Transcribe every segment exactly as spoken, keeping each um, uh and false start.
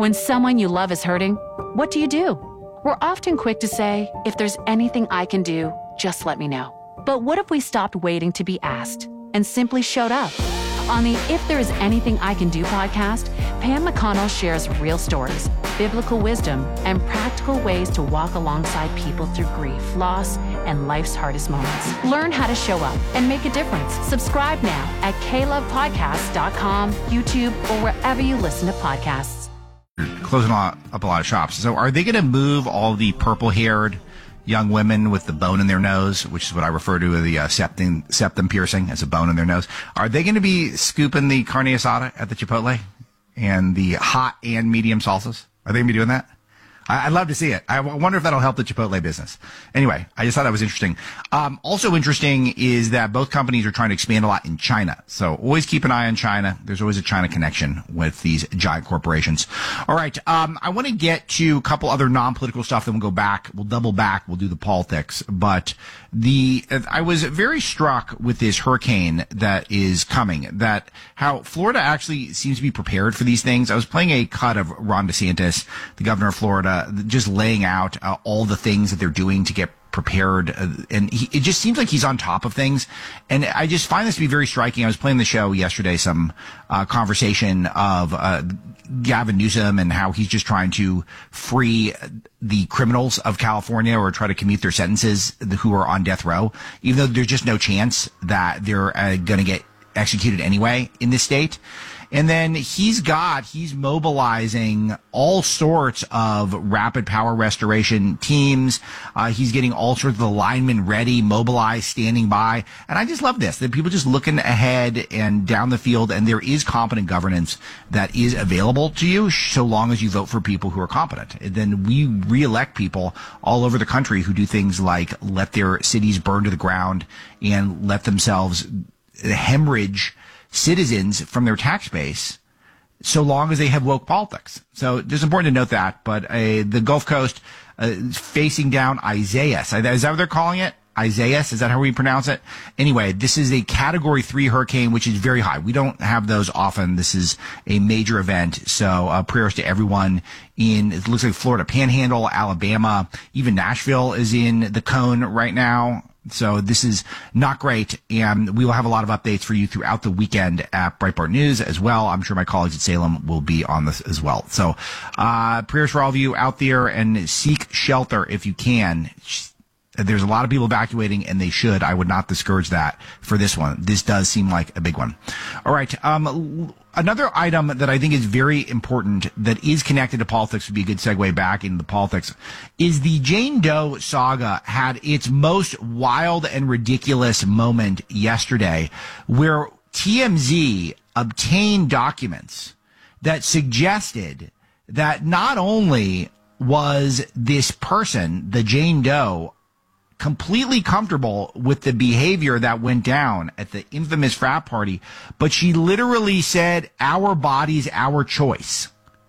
When someone you love is hurting, what do you do? We're often quick to say, if there's anything I can do, just let me know. But what if we stopped waiting to be asked and simply showed up? On the If There Is Anything I Can Do podcast, Pam McConnell shares real stories, biblical wisdom, and practical ways to walk alongside people through grief, loss, and life's hardest moments. Learn how to show up and make a difference. Subscribe now at k love podcast dot com, YouTube, or wherever you listen to podcasts. Closing up a lot of shops. So are they going to move all the purple-haired young women with the bone in their nose, which is what I refer to as the uh, septum, septum piercing, as a bone in their nose? Are they going to be scooping the carne asada at the Chipotle and the hot and medium salsas? Are they going to be doing that? I, I'd love to see it. I w- wonder if that'll help the Chipotle business. Anyway, I just thought that was interesting. Um, also interesting is that both companies are trying to expand a lot in China. So always keep an eye on China. There's always a China connection with these giant corporations. All right. Um, I want to get to a couple other non-political stuff, then we'll go back. We'll double back. We'll do the politics. But the, I was very struck with this hurricane that is coming, that how Florida actually seems to be prepared for these things. I was playing a cut of Ron DeSantis, the governor of Florida, just laying out uh, all the things that they're doing to get prepared, uh, and he, it just seems like he's on top of things, and I just find this to be very striking. I was playing the show yesterday, some uh, conversation of uh, Gavin Newsom and how he's just trying to free the criminals of California or try to commute their sentences who are on death row, even though there's just no chance that they're uh, going to get executed anyway in this state. And then he's got, he's mobilizing all sorts of rapid power restoration teams. Uh, he's getting all sorts of the linemen ready, mobilized, standing by. And I just love this, that people just looking ahead and down the field, and there is competent governance that is available to you so long as you vote for people who are competent. And then we reelect people all over the country who do things like let their cities burn to the ground and let themselves hemorrhage citizens from their tax base, so long as they have woke politics. So it's important to note that. But uh, the Gulf Coast uh, is facing down Isaias. Is that what they're calling it? Isaias? Is that how we pronounce it? Anyway, this is a Category three hurricane, which is very high. We don't have those often. This is a major event. So uh, prayers to everyone in, it looks like Florida Panhandle, Alabama, even Nashville is in the cone right now. So this is not great, and we will have a lot of updates for you throughout the weekend at Breitbart News as well. I'm sure my colleagues at Salem will be on this as well. So uh prayers for all of you out there, and seek shelter if you can. There's a lot of people evacuating, and they should. I would not discourage that for this one. This does seem like a big one. All right. Um, another item that I think is very important that is connected to politics, would be a good segue back into the politics, is the Jane Doe saga had its most wild and ridiculous moment yesterday, where T M Z obtained documents that suggested that not only was this person, the Jane Doe, completely comfortable with the behavior that went down at the infamous frat party, but she literally said, our bodies, our choice.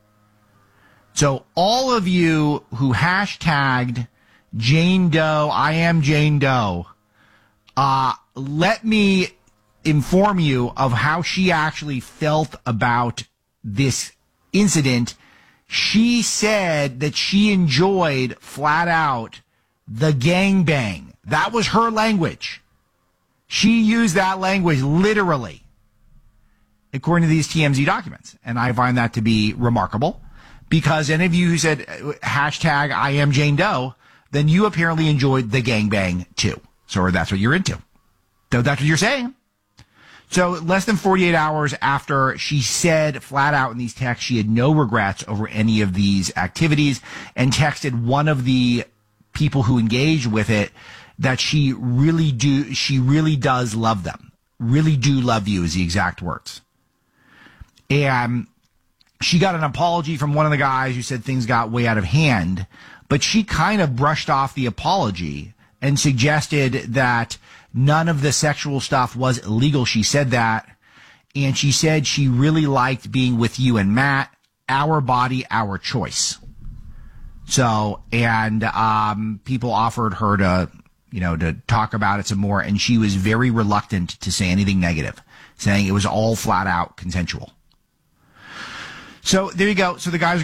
So all of you who hashtagged Jane Doe, I am Jane Doe, uh, let me inform you of how she actually felt about this incident. She said that she enjoyed, flat out, the gangbang. That was her language. She used that language literally, according to these T M Z documents. And I find that to be remarkable, because any of you who said hashtag I am Jane Doe, then you apparently enjoyed the gangbang too. So that's what you're into. So that's what you're saying. So less than forty-eight hours after she said flat out in these texts she had no regrets over any of these activities, and texted one of the people who engaged with it that she really do, she really does love them. Really do love you is the exact words. And she got an apology from one of the guys who said things got way out of hand, but she kind of brushed off the apology and suggested that none of the sexual stuff was illegal. She said that. And she said she really liked being with you and Matt. Our body, our choice. So, and um, people offered her to, you know, to talk about it some more, and she was very reluctant to say anything negative, saying it was all flat out consensual. So there you go. So the guys